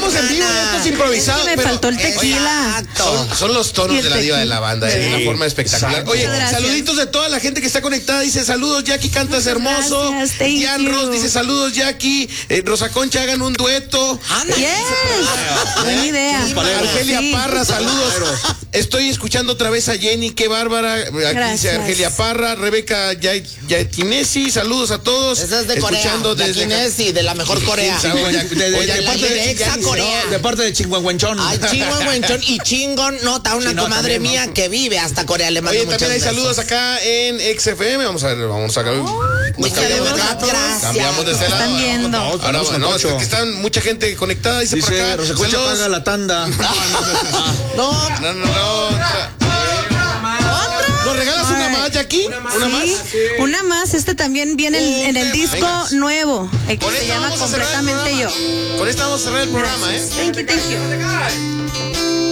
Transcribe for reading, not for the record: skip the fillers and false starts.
estamos en vivo, esto es improvisado. Me faltó el tequila. Son los tonos de la diva de la banda, de una forma espectacular. Oye, saluditos de toda la gente que está conectada. Dice saludos, Jackie, cantas hermoso. Jan Ross dice saludos, Jackie. Rosa Concha, hagan un dueto. Buena idea. Argelia Parra, saludos. Estoy escuchando otra vez a Jenny, qué bárbara. Aquí dice Argelia Parra, Rebeca Yatinesi, saludos a todos. Esa es de Corea. Yatinesi, de la mejor Corea. De parte de Chinguanguenchón. Ay, Chinguanguenchón y Chingon, nota una comadre mía que vive hasta Corea. Le mando también hay saludos acá en XFM. Vamos a ver. Cambiamos de este lado. Están viendo. Ahora, no, es que están mucha gente conectada. Dice por acá. Rosa Concha paga la tanda. No. ¿Nos regalas una más, Jackie? ¿Una más? Una más. Este también viene en el disco nuevo. El que se llama Completamente Yo. Con esta vamos a cerrar el programa, Thank you.